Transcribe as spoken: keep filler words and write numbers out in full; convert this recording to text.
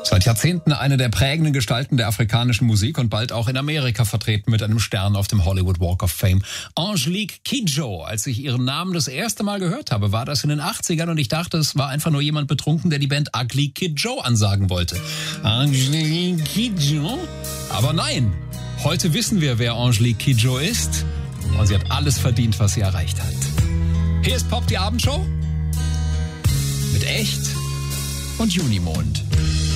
Seit Jahrzehnten eine der prägenden Gestalten der afrikanischen Musik und bald auch in Amerika vertreten mit einem Stern auf dem Hollywood Walk of Fame. Angelique Kidjo. Als ich ihren Namen das erste Mal gehört habe, war das in den achtzigern und ich dachte, es war einfach nur jemand betrunken, der die Band Ugly Kid Joe ansagen wollte. Angelique Kidjo? Aber nein, heute wissen wir, wer Angelique Kidjo ist und sie hat alles verdient, was sie erreicht hat. Hier ist Pop, die Abendshow mit Echt und Junimond.